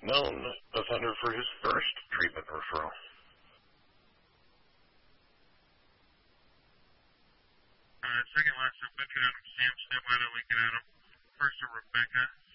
known offender for his first treatment referral. Second line, so Metro Adam, Sam, stand by to Lincoln Adam. First to Rebecca,